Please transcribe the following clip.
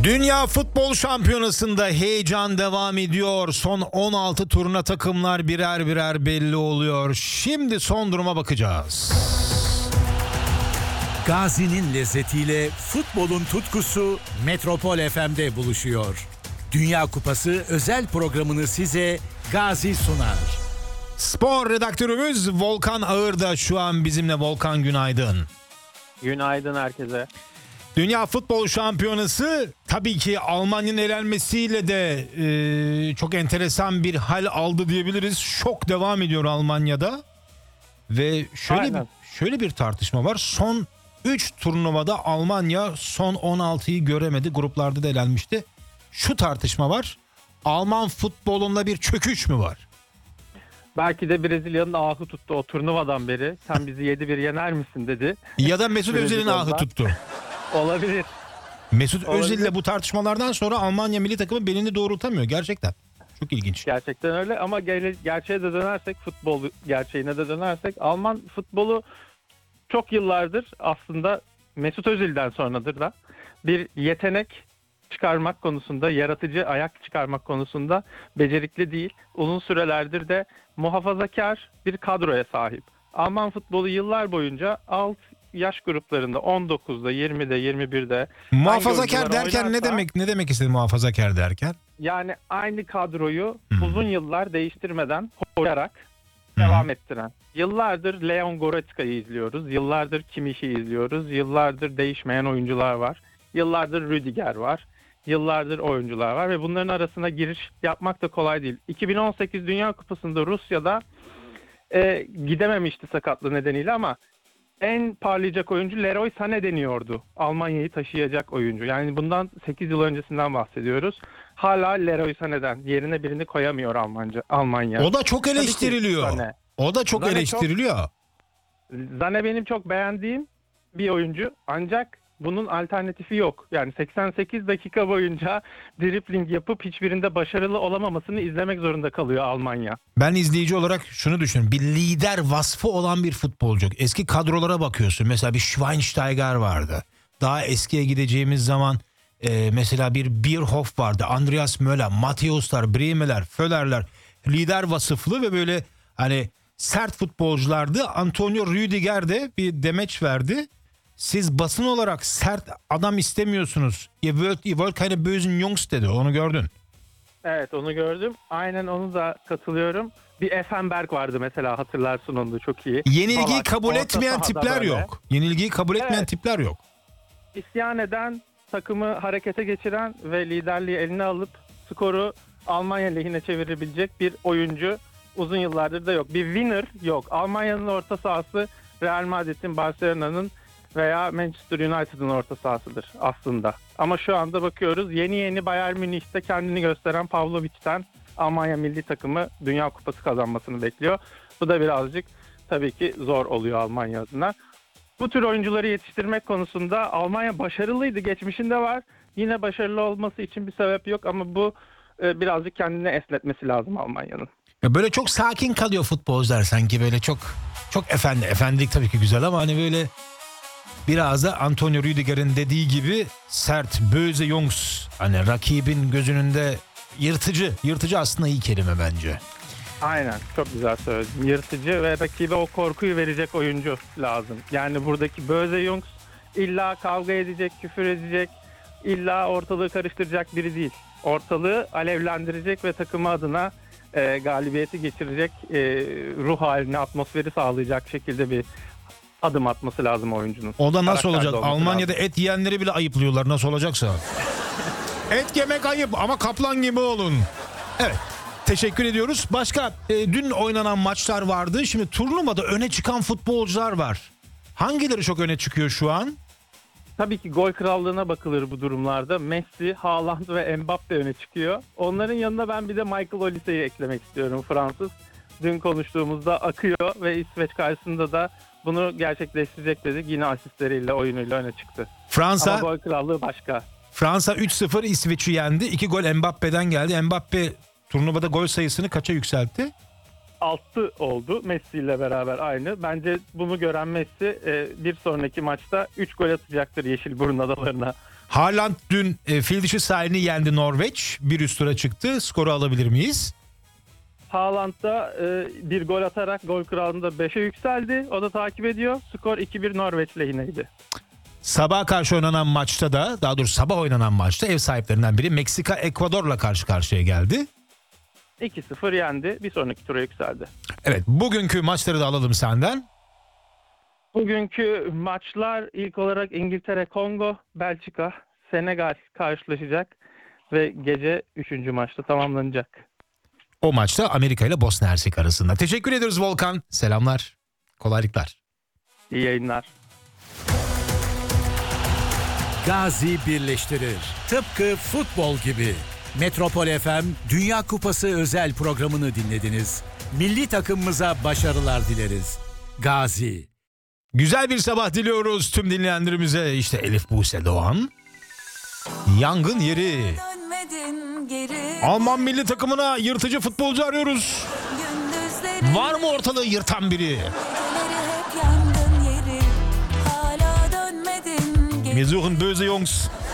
Dünya Futbol Şampiyonası'nda heyecan devam ediyor. Son 16 turuna takımlar birer birer belli oluyor. Şimdi son duruma bakacağız. Gazi'nin lezzetiyle futbolun tutkusu Metropol FM'de buluşuyor. Dünya Kupası özel programını size Gazi sunar. Spor redaktörümüz Volkan Ağır da şu an bizimle. Volkan, günaydın. Günaydın herkese. Dünya Futbol Şampiyonası tabii ki Almanya'nın elenmesiyle de çok enteresan bir hal aldı diyebiliriz. Şok devam ediyor Almanya'da. Ve şöyle bir tartışma var. Son 3 turnuvada Almanya son 16'yı göremedi. Gruplarda da elenmişti. Şu tartışma var. Alman futbolunda bir çöküş mü var? Belki de Brezilya'nın ahı tuttu o turnuvadan beri. Sen bizi 7-1 yener misin dedi. Ya da Mesut Özil'in ahı tuttu. Olabilir. Mesut Özil'le bu tartışmalardan sonra Almanya milli takımı belini doğrultamıyor gerçekten. Çok ilginç. Gerçekten öyle ama gerçeğe de dönersek, futbol gerçeğine de dönersek, Alman futbolu çok yıllardır aslında Mesut Özil'den sonradır da bir yetenek çıkarmak konusunda, yaratıcı ayak çıkarmak konusunda becerikli değil. Uzun sürelerdir de muhafazakar bir kadroya sahip. Alman futbolu yıllar boyunca alt yaş gruplarında 19'da, 20'de, 21'de muhafazakar derken ne demek istedi muhafazakar derken? Yani aynı kadroyu uzun yıllar değiştirmeden koyarak devam ettiren. Yıllardır Leon Goretzka'yı izliyoruz. Yıllardır Kimmich'i izliyoruz. Yıllardır değişmeyen oyuncular var. Yıllardır Rüdiger var. Yıllardır oyuncular var ve bunların arasına giriş yapmak da kolay değil. 2018 Dünya Kupası'nda Rusya'da gidememişti sakatlığı nedeniyle ama en parlayacak oyuncu Leroy Sané deniyordu. Almanya'yı taşıyacak oyuncu. Yani bundan 8 yıl öncesinden bahsediyoruz. Hala Leroy Sané'den yerine birini koyamıyor Almanya. O da çok eleştiriliyor. O da çok eleştiriliyor. Sané benim çok beğendiğim bir oyuncu. Ancak bunun alternatifi yok. Yani 88 dakika boyunca dribling yapıp hiçbirinde başarılı olamamasını izlemek zorunda kalıyor Almanya. Ben izleyici olarak şunu düşünüyorum. Bir lider vasfı olan bir futbolcu. Eski kadrolara bakıyorsun. Mesela bir Schweinsteiger vardı. Daha eskiye gideceğimiz zaman mesela bir Bierhoff vardı. Andreas Möller, Matthäus'lar, Bremer'ler, Föller'ler. Lider vasıflı ve böyle hani sert futbolculardı. Antonio Rüdiger de bir demeç verdi. Siz basın olarak sert adam istemiyorsunuz. Ihr wollt keine bösen Jungs dedi. Onu gördün. Evet, onu gördüm. Aynen, onu da katılıyorum. Bir Effenberg vardı mesela, hatırlarsın onu da çok iyi. Yenilgiyi kabul etmeyen tipler yok. Yenilgiyi kabul etmeyen tipler yok. İsyan eden, takımı harekete geçiren ve liderliği eline alıp skoru Almanya lehine çevirebilecek bir oyuncu uzun yıllardır da yok. Bir winner yok. Almanya'nın orta sahası Real Madrid'in, Barcelona'nın veya Manchester United'ın orta sahasıdır aslında. Ama şu anda bakıyoruz, yeni Bayern Münih'te kendini gösteren Pavlovic'ten Almanya milli takımı Dünya Kupası kazanmasını bekliyor. Bu da birazcık tabii ki zor oluyor Almanya adına. Bu tür oyuncuları yetiştirmek konusunda Almanya başarılıydı. Geçmişinde var. Yine başarılı olması için bir sebep yok ama bu birazcık kendini esnetmesi lazım Almanya'nın. Böyle çok sakin kalıyor futbolcular sanki, böyle çok efendilik tabii ki güzel ama hani böyle biraz da Antonio Rüdiger'in dediği gibi sert, böse Jungs, hani rakibin gözünde yırtıcı aslında iyi kelime bence. Aynen, çok güzel söyledin. Yırtıcı ve rakibe o korkuyu verecek oyuncu lazım. Yani buradaki böse Jungs illa kavga edecek, küfür edecek, illa ortalığı karıştıracak biri değil. Ortalığı alevlendirecek ve takımı adına galibiyeti geçirecek ruh haline, atmosferi sağlayacak şekilde bir adım atması lazım oyuncunun. O da nasıl olacak? Almanya'da lazım. et yiyenleri bile ayıplıyorlar, nasıl olacaksa. Et yemek ayıp ama kaplan gibi olun. Evet, teşekkür ediyoruz. Başka dün oynanan maçlar vardı. Şimdi turnuvada öne çıkan futbolcular var. Hangileri çok öne çıkıyor şu an? Tabii ki gol krallığına bakılır bu durumlarda. Messi, Haaland ve Mbappe öne çıkıyor. Onların yanına ben bir de Michael Olise'yi eklemek istiyorum, Fransız. Dün konuştuğumuzda akıyor ve İsveç karşısında da bunu gerçekleştirecek dedik. Yine asistleriyle, oyunuyla öne çıktı. Ama gol krallığı başka. Fransa 3-0 İsveç'i yendi. 2 gol Mbappe'den geldi. Mbappe turnuvada gol sayısını kaça yükseltti? 6 oldu Messi ile beraber aynı. Bence bunu gören Messi bir sonraki maçta 3 gol atacaktır Yeşilburun Adalarına Haaland dün fil dişi sahilini yendi Norveç. Bir üst tura çıktı. Skoru alabilir miyiz? Haaland da bir gol atarak gol kralında 5'e yükseldi. O da takip ediyor. Skor 2-1 Norveç lehineydi. Sabah karşı oynanan maçta da, daha doğrusu sabah oynanan maçta ev sahiplerinden biri Meksika Ekvador'la karşı karşıya geldi. 2-0 yendi. Bir sonraki tura yükseldi. Evet, bugünkü maçları da alalım senden. Bugünkü maçlar ilk olarak İngiltere, Kongo, Belçika, Senegal karşılaşacak ve gece 3. maçta tamamlanacak. O maçta Amerika ile Bosna Hersek arasında. Teşekkür ediyoruz Volkan. Selamlar. Kolaylıklar. İyi yayınlar. Gazi birleştirir. Tıpkı futbol gibi. Metropol FM Dünya Kupası özel programını dinlediniz. Milli takımımıza başarılar dileriz. Gazi. Güzel bir sabah diliyoruz tüm dinleyenlerimize. İşte Elif Buse Doğan. Yangın yeri. Alman milli takımına yırtıcı futbolcu arıyoruz. Var mı ortalığı yırtan biri? Wir suchen böse Jungs.